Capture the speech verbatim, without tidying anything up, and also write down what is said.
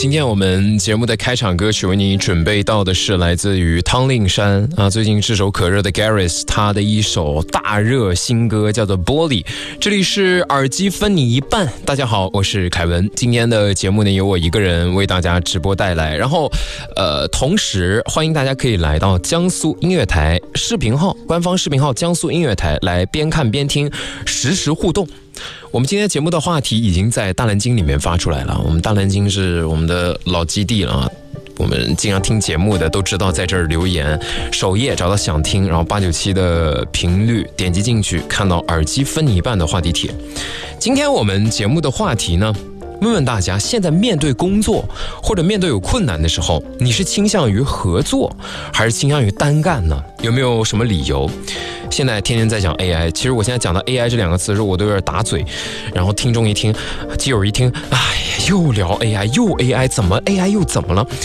今天我们节目的开场歌曲为你准备到的是来自于汤令山啊，最近炙手可热的 Garris 他的一首大热新歌叫做玻璃。这里是耳机分你一半，大家好，我是凯文。今天的节目呢由我一个人为大家直播带来，然后呃，同时欢迎大家可以来到江苏音乐台视频号官方视频号江苏音乐台来边看边听，实时互动。我们今天节目的话题已经在大蓝鲸里面发出来了，我们大蓝鲸是我们的老基地了啊，我们经常听节目的都知道在这儿留言，首页找到想听，然后八九七的频率点击进去，看到耳机分你一半的话题帖。今天我们节目的话题呢，问问大家，现在面对工作或者面对有困难的时候，你是倾向于合作还是倾向于单干呢？有没有什么理由？现在天天在讲 A I， 其实我现在讲到 A I 这两个词的时候，我都有点打嘴，然后听众一听，基友一听，哎呀，又聊 A I， 又 A I， 怎么 A I 又怎么了？